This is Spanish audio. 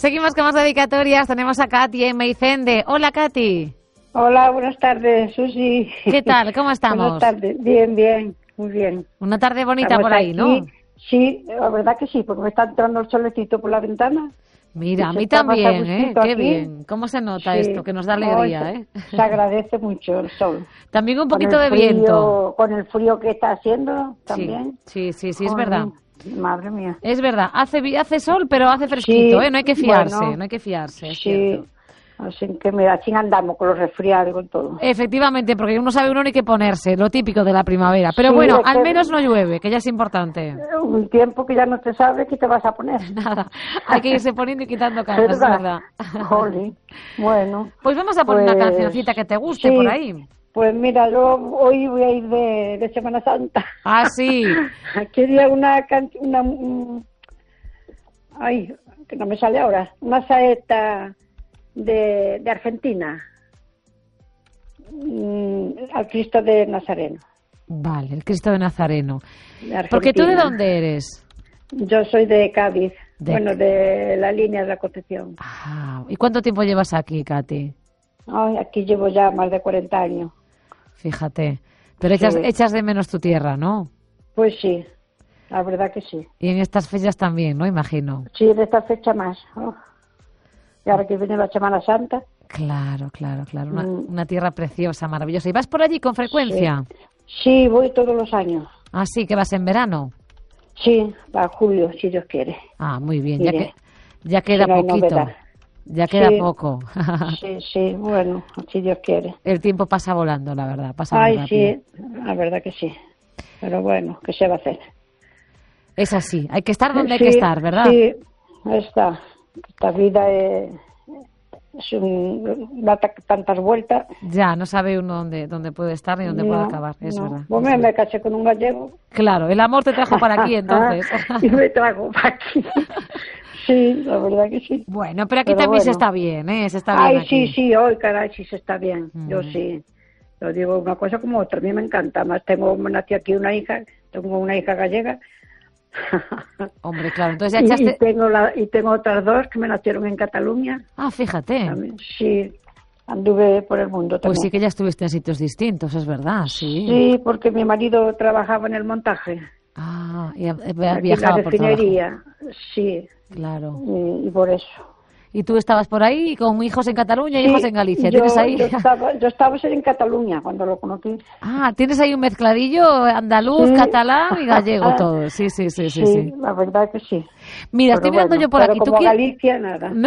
Seguimos con más dedicatorias. Tenemos a Katy en Meicende. Hola, Katy. Hola, buenas tardes, Susi. ¿Qué tal? ¿Cómo estamos? Buenas tardes. Bien, bien, muy bien. Una tarde bonita Estamos por ahí, aquí. ¿no? Sí, la verdad que sí, porque me está entrando el solecito por la ventana. Mira, a Se mí está más a también, ¿eh? gustito Qué aquí. bien. ¿Cómo se nota Sí. esto? Que nos da alegría, Ay, ¿eh? Se agradece mucho el sol. También un Con poquito el de frío, viento. Con el frío que está haciendo también. Sí, es Joder, verdad. Madre mía. Es verdad. Hace sol, pero hace fresquito, Sí, ¿eh? No hay que fiarse, bueno, no hay que fiarse, es Sí, cierto. así que mira, así andamos con los resfriados y con todo. Efectivamente, porque uno sabe uno ni qué ponerse, lo típico de la primavera. Pero Sí, bueno, es al que- menos no llueve, que ya es importante. Un tiempo que ya no te sabe qué te vas a poner. Nada, hay que irse poniendo y quitando capas, es verdad. Jolín. Bueno. Pues vamos a poner una Pues, cancioncita que te guste sí, por ahí. Pues mira, yo hoy voy a ir de Semana Santa. Ah, sí. Quería ay, que no me sale ahora, una saeta de Argentina, al Cristo de Nazareno. Vale, el Cristo de Nazareno. De Argentina. Porque tú, ¿de dónde eres? Yo soy de Cádiz, De- bueno, de la línea de la Concepción. Ah, ¿y cuánto tiempo llevas aquí, Katy? Ay, aquí llevo ya más de 40 años. Fíjate. Pero Sí. echas de menos tu tierra, ¿no? Pues sí, la verdad que sí. Y en estas fechas también, ¿no? Imagino. Sí, de esta fecha más. Oh. Y ahora que viene la Semana Santa. Claro. Una, Mm. una tierra preciosa, maravillosa. ¿Y vas por allí con frecuencia? Sí, voy todos los años. Ah, sí, que vas en verano. Sí, para julio, si Dios quiere. Ah, muy bien. Mire, Ya queda si no hay poquito. novedad. Ya queda Sí. poco. Sí, bueno, si Dios quiere. El tiempo pasa volando, la verdad. Pasa muy Ay, rápido. sí, la verdad que sí. Pero bueno, ¿qué se va a hacer? Es así. Hay que estar donde hay Sí, que estar, ¿verdad? Sí, esta vida da tantas vueltas. Ya, no sabe uno dónde puede estar ni dónde puede No, acabar. Es no. verdad. Pues Es me casé con un gallego. Claro, el amor te trajo para aquí, entonces. Y me trago para aquí. Sí, la verdad que sí. Bueno, pero aquí Pero también se bueno. está bien, ¿eh? Se está bien Ay, aquí. sí, hoy, caray, sí se está bien. Yo Mm. sí. Yo digo una cosa como otra. A mí me encanta. Además, nació aquí una hija. Tengo una hija gallega. Hombre, claro, entonces ya echaste... y tengo otras dos que me nacieron en Cataluña. Ah, fíjate. También. Sí, anduve por el mundo también. Pues sí que ya estuviste en sitios distintos, es verdad, sí. Sí, porque mi marido trabajaba en el montaje. Ah, y Aquí en la viajaba por trabajo. refinería. Sí, Claro. y por eso. Y tú estabas por ahí con hijos en Cataluña y Sí, hijos en Galicia. yo, ¿Tienes ahí? yo estaba en Cataluña cuando lo conocí. Ah, tienes ahí un mezcladillo andaluz, Sí. catalán y gallego todo. Sí. La verdad que sí. Mira, Pero estoy mirando bueno, yo por pero aquí. ¿Tú como quieres? Galicia, nada.